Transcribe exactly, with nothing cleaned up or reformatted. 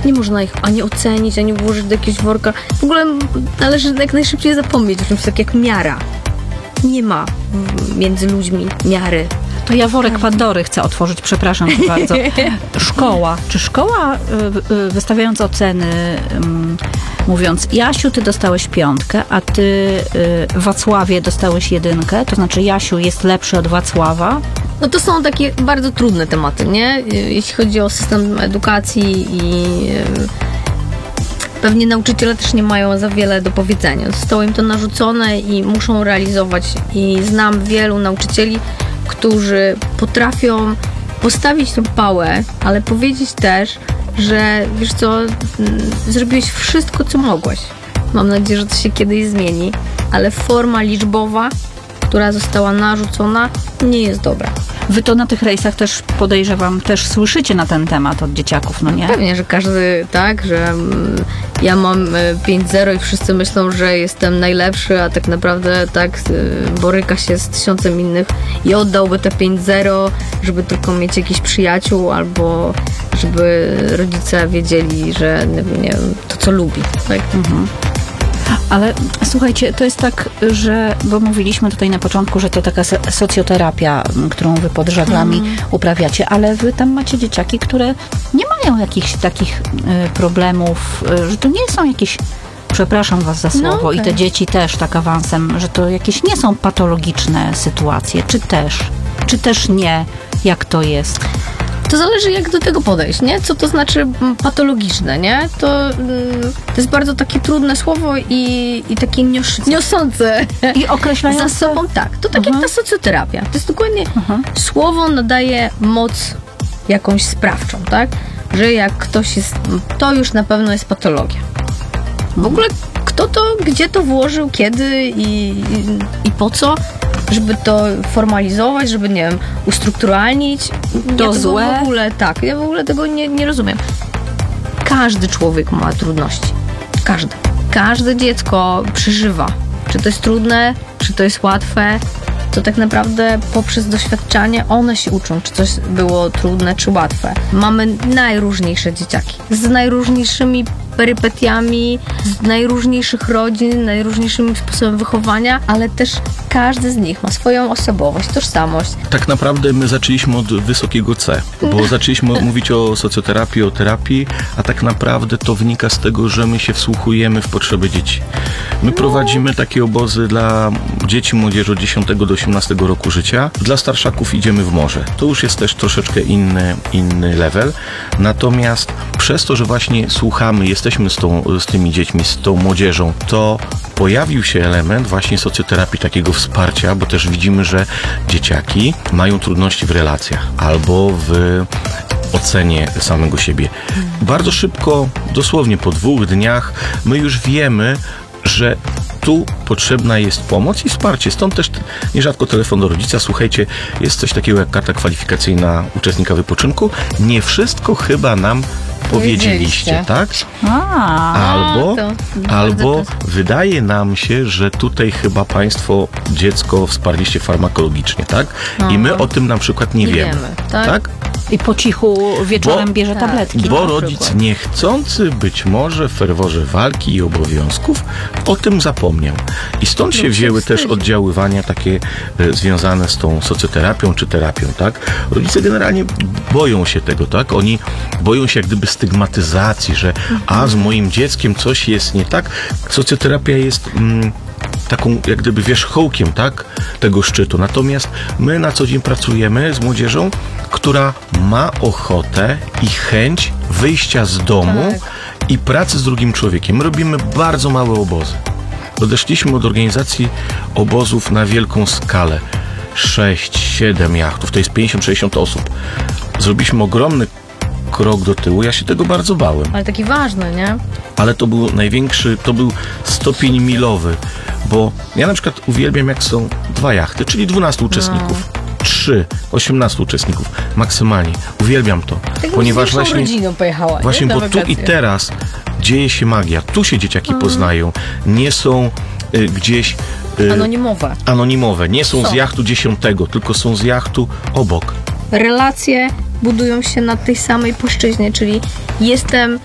Nie można ich ani ocenić, ani włożyć do jakiegoś worka. W ogóle należy jak najszybciej zapomnieć o czymś tak jak miara. Nie ma między ludźmi miary. To ja worek Pandory chcę otworzyć, przepraszam bardzo. Szkoła. Czy szkoła, y, y, wystawiając oceny, y, mówiąc, Jasiu, ty dostałeś piątkę, a ty, y, Wacławie, dostałeś jedynkę, to znaczy Jasiu jest lepszy od Wacława? No to są takie bardzo trudne tematy, nie? Jeśli chodzi o system edukacji i pewnie nauczyciele też nie mają za wiele do powiedzenia. Zostało im to narzucone i muszą realizować. I znam wielu nauczycieli, którzy potrafią postawić tą pałę, ale powiedzieć też, że wiesz co, zrobiłeś wszystko, co mogłeś. Mam nadzieję, że to się kiedyś zmieni, ale forma liczbowa, która została narzucona, nie jest dobra. Wy to na tych rejsach też, podejrzewam, też słyszycie na ten temat od dzieciaków, no nie? Pewnie, że każdy, tak, że mm, ja mam pięć zero i wszyscy myślą, że jestem najlepszy, a tak naprawdę tak y, boryka się z tysiącem innych i oddałby te pięć zero, żeby tylko mieć jakichś przyjaciół albo żeby rodzice wiedzieli, że nie wiem, to co lubi, tak? Mhm. Ale słuchajcie, to jest tak, że, bo mówiliśmy tutaj na początku, że to taka socjoterapia, którą wy pod żaglami mm. uprawiacie, ale wy tam macie dzieciaki, które nie mają jakichś takich y, problemów, y, że to nie są jakieś, przepraszam was za słowo, no, okay. i te dzieci też tak awansem, że to jakieś nie są patologiczne sytuacje, czy też, czy też nie, jak to jest? To zależy, jak do tego podejść, nie? Co to znaczy patologiczne, nie? To, to jest bardzo takie trudne słowo i, i takie nios, niosące. I określające. Za sobą, tak. To tak uh-huh. jak ta socjoterapia. To jest dokładnie, uh-huh. słowo nadaje moc jakąś sprawczą, tak? Że jak ktoś jest, to już na pewno jest patologia. W ogóle kto to, gdzie to włożył, kiedy i, i, i po co? Żeby to formalizować, żeby, nie wiem, ustrukturalnić. To ja złe. W ogóle, tak, ja w ogóle tego nie, nie rozumiem. Każdy człowiek ma trudności. Każdy. Każde dziecko przeżywa. Czy to jest trudne, czy to jest łatwe, to tak naprawdę poprzez doświadczanie one się uczą, czy coś było trudne, czy łatwe. Mamy najróżniejsze dzieciaki. Z najróżniejszymi perypetiami, z najróżniejszych rodzin, najróżniejszym sposobem wychowania, ale też każdy z nich ma swoją osobowość, tożsamość. Tak naprawdę my zaczęliśmy od wysokiego C, bo zaczęliśmy mówić o socjoterapii, o terapii, a tak naprawdę to wynika z tego, że my się wsłuchujemy w potrzeby dzieci. My no. prowadzimy takie obozy dla dzieci, młodzieży od dziesiątego do osiemnastego roku życia. Dla starszaków idziemy w morze. To już jest też troszeczkę inny, inny level. Natomiast przez to, że właśnie słuchamy, jesteśmy z, tą, z tymi dziećmi, z tą młodzieżą, to pojawił się element właśnie socjoterapii, takiego wsparcia, bo też widzimy, że dzieciaki mają trudności w relacjach albo w ocenie samego siebie. Bardzo szybko, dosłownie po dwóch dniach, my już wiemy, że tu potrzebna jest pomoc i wsparcie. Stąd też nierzadko telefon do rodzica. Słuchajcie, jest coś takiego jak karta kwalifikacyjna uczestnika wypoczynku. Nie wszystko chyba nam powiedzieliście, tak? A, albo albo wydaje nam się, że tutaj chyba państwo dziecko wsparliście farmakologicznie, tak? Aha. I my o tym na przykład nie, nie wiemy, wiemy tak? tak? I po cichu wieczorem bo, bierze tak. tabletki. Bo rodzic niechcący być może w ferworze walki i obowiązków o tym zapomniał. I stąd się wzięły też oddziaływania takie e, związane z tą socjoterapią czy terapią, tak? Rodzice generalnie boją się tego, tak? Oni boją się jak gdyby stygmatyzacji, że mhm. a z moim dzieckiem coś jest nie tak. Socjoterapia jest mm, taką jak gdyby wierzchołkiem, tak? Tego szczytu. Natomiast my na co dzień pracujemy z młodzieżą, która ma ochotę i chęć wyjścia z domu tak. i pracy z drugim człowiekiem. My robimy bardzo małe obozy. Odeszliśmy od organizacji obozów na wielką skalę. sześć, siedem jachtów, to jest pięćdziesiąt sześćdziesiąt osób. Zrobiliśmy ogromny krok do tyłu. Ja się tego bardzo bałem. Ale taki ważny, nie? Ale to był największy, to był stopień milowy, bo ja na przykład uwielbiam, jak są dwa jachty, czyli dwunastu uczestników. No. trzy, osiemnastu uczestników maksymalnie. Uwielbiam to. Tak ponieważ z właśnie rodziną pojechała, właśnie, nie? bo tu i teraz dzieje się magia. Tu się dzieciaki hmm. poznają. Nie są y, gdzieś y, anonimowe. Anonimowe. Nie są, są z jachtu dziesiątego, tylko są z jachtu obok. Relacje budują się na tej samej płaszczyźnie, czyli jestem